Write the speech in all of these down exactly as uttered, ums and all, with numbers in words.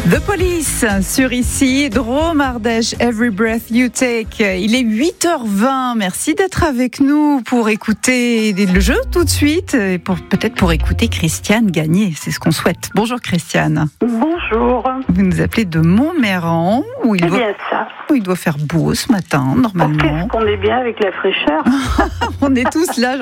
The Police sur ici, Drôme Ardèche, Every Breath You Take. Il est huit heures vingt. Merci d'être avec nous pour écouter le jeu tout de suite et pour, peut-être pour écouter Christiane gagner. C'est ce qu'on souhaite. Bonjour Christiane. Bonjour. Vous nous appelez de Montméran où il, C'est doit, bien ça. où il doit faire beau ce matin, normalement. Oh, qu'est-ce qu'on est bien avec la fraîcheur. On est tous là.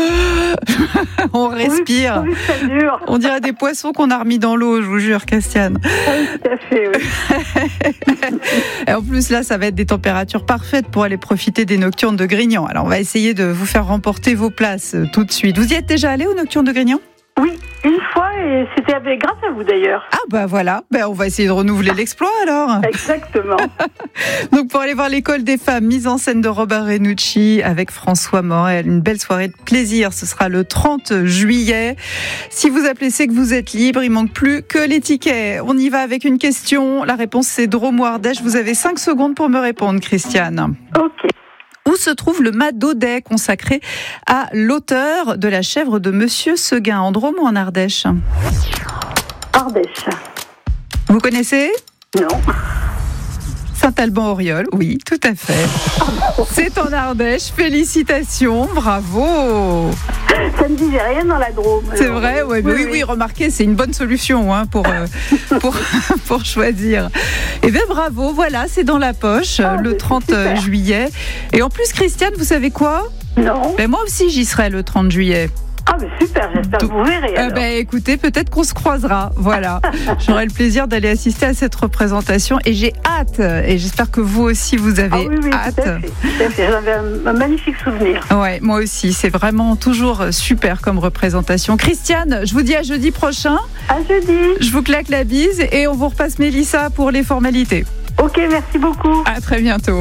On respire. Oui, oui, ça dure. On dirait des poissons qu'on a remis dans l'eau, je vous jure, Christiane. Oui, tout à fait, oui. Et en plus, là, ça va être des températures parfaites pour aller profiter des Nocturnes de Grignan. Alors, on va essayer de vous faire remporter vos places tout de suite. Vous y êtes déjà allé aux Nocturnes de Grignan ? Oui, une fois, et c'était avec, grâce à vous d'ailleurs. Ah bah voilà, ben, on va essayer de renouveler l'exploit alors. Exactement. Donc pour aller voir l'école des femmes, mise en scène de Robert Renucci avec François Morel, une belle soirée de plaisir, ce sera le trente juillet. Si vous appelez, c'est que vous êtes libre, il manque plus que les tickets. On y va avec une question, la réponse c'est Drôme ou Ardèche, vous avez cinq secondes pour me répondre Christiane. Ok. Où se trouve le mât d'Audet consacré à l'auteur de La chèvre de Monsieur Seguin, en Drôme ou en Ardèche ? Ardèche. Vous connaissez ? Non. Saint-Alban-Auriol, oui, tout à fait. C'est en Ardèche, félicitations, bravo. Ça ne disait rien dans la Drôme. C'est alors. vrai, ouais, oui, oui, oui, remarquez, c'est une bonne solution hein, pour, euh, pour, pour choisir. Eh bien, bravo, voilà, c'est dans la poche, Oh, le trente juillet. Et en plus, Christiane, vous savez quoi ? Non. Ben, moi aussi, j'y serai le trente juillet. Ah, mais super, j'espère que vous verrez. Euh, alors. ben, écoutez, peut-être qu'on se croisera. Voilà. J'aurai le plaisir d'aller assister à cette représentation et j'ai hâte. Et j'espère que vous aussi, vous avez ah, oui, oui, hâte. Tout à fait, tout à fait. J'avais un, un magnifique souvenir. Ouais, moi aussi. C'est vraiment toujours super comme représentation. Christiane, je vous dis à jeudi prochain. À jeudi. Je vous claque la bise et on vous repasse Mélissa pour les formalités. Ok, merci beaucoup. À très bientôt.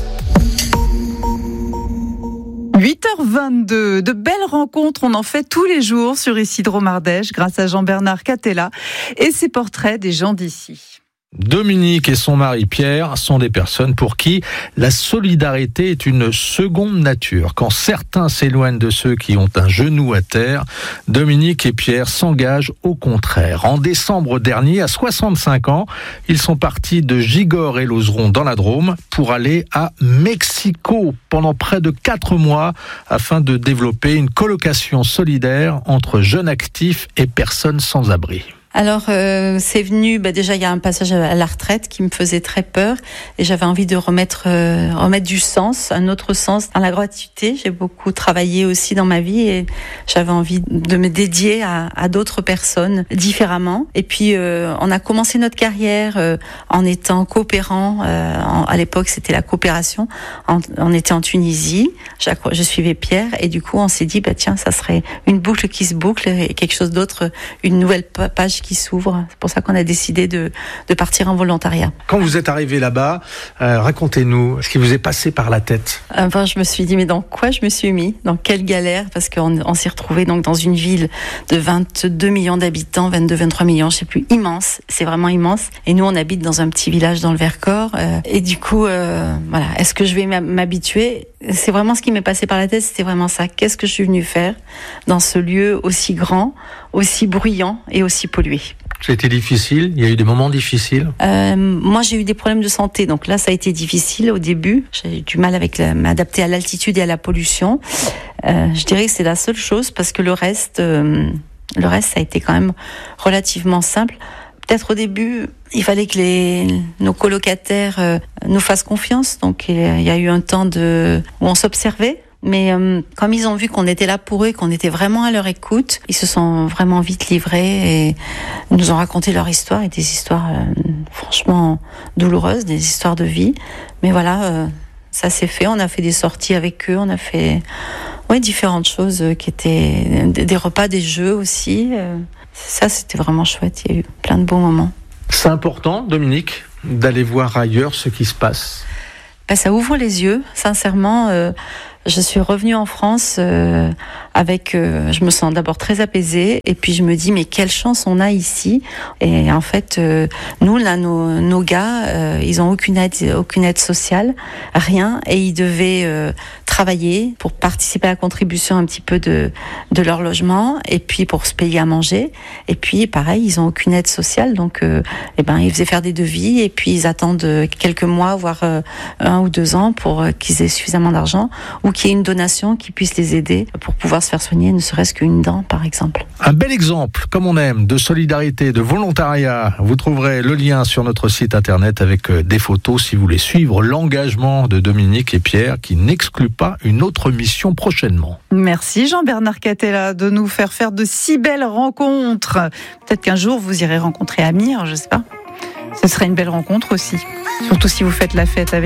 huit heures vingt-deux, de belles rencontres, on en fait tous les jours sur ici Drôme Ardèche grâce à Jean-Bernard Catella et ses portraits des gens d'ici. Dominique et son mari Pierre sont des personnes pour qui la solidarité est une seconde nature. Quand certains s'éloignent de ceux qui ont un genou à terre, Dominique et Pierre s'engagent au contraire. En décembre dernier, à soixante-cinq ans, ils sont partis de Gigord et Lauzeron dans la Drôme pour aller à Mexico pendant près de quatre mois afin de développer une colocation solidaire entre jeunes actifs et personnes sans abri. Alors, euh, c'est venu, bah déjà, il y a un passage à la retraite qui me faisait très peur et j'avais envie de remettre, euh, remettre du sens, un autre sens dans la gratuité. J'ai beaucoup travaillé aussi dans ma vie et j'avais envie de me dédier à, à d'autres personnes différemment. Et puis, euh, on a commencé notre carrière euh, en étant coopérant. Euh, en, à l'époque, c'était la coopération. En, on était en Tunisie. Je suivais Pierre et du coup, on s'est dit, bah tiens, ça serait une boucle qui se boucle et quelque chose d'autre, une nouvelle page qui s'ouvre. C'est pour ça qu'on a décidé de, de partir en volontariat. Quand vous êtes arrivé là-bas, euh, racontez-nous ce qui vous est passé par la tête. Enfin, je me suis dit, mais dans quoi je me suis mis ? Dans quelle galère ? Parce qu'on on s'est retrouvé donc dans une ville de vingt-deux millions d'habitants, vingt-deux, vingt-trois millions, je sais plus, immense. C'est vraiment immense. Et nous, on habite dans un petit village dans le Vercors. Euh, et du coup, euh, voilà, est-ce que je vais m'habituer ? C'est vraiment ce qui m'est passé par la tête, c'était vraiment ça. Qu'est-ce que je suis venue faire dans ce lieu aussi grand, aussi bruyant et aussi pollué ? C'était difficile, il y a eu des moments difficiles. Euh, moi, j'ai eu des problèmes de santé, donc là, ça a été difficile au début. J'ai eu du mal avec la, m'adapter à l'altitude et à la pollution. Euh, je dirais que c'est la seule chose, parce que le reste, euh, le reste, ça a été quand même relativement simple. Peut-être au début, il fallait que les, nos colocataires euh, nous fassent confiance. Donc, il y a eu un temps de, où on s'observait. Mais euh, comme ils ont vu qu'on était là pour eux, qu'on était vraiment à leur écoute, ils se sont vraiment vite livrés et nous ont raconté leur histoire, et des histoires euh, franchement douloureuses, des histoires de vie. Mais voilà, euh, ça s'est fait. On a fait des sorties avec eux, on a fait ouais, différentes choses qui étaient des repas, des jeux aussi. Euh, ça, c'était vraiment chouette. Il y a eu plein de beaux moments. C'est important, Dominique, d'aller voir ailleurs ce qui se passe. Ben, ça ouvre les yeux, sincèrement. Euh, Je suis revenue en France euh, avec, euh, je me sens d'abord très apaisée et puis je me dis mais quelle chance on a ici. Et en fait, euh, nous là, nos, nos gars, euh, ils ont aucune aide, aucune aide sociale, rien, et ils devaient euh, travailler pour participer à la contribution un petit peu de de leur logement et puis pour se payer à manger. Et puis pareil, ils ont aucune aide sociale, donc euh, eh ben ils faisaient faire des devis et puis ils attendent quelques mois, voire euh, un ou deux ans pour euh, qu'ils aient suffisamment d'argent ou qu'il y ait une donation qui puisse les aider pour pouvoir se faire soigner, ne serait-ce qu'une dent, par exemple. Un bel exemple, comme on aime, de solidarité, de volontariat. Vous trouverez le lien sur notre site internet avec des photos si vous voulez suivre l'engagement de Dominique et Pierre qui n'exclut pas une autre mission prochainement. Merci Jean-Bernard Catella de nous faire faire de si belles rencontres. Peut-être qu'un jour vous irez rencontrer Amir, je sais pas. Ce serait une belle rencontre aussi. Surtout si vous faites la fête avec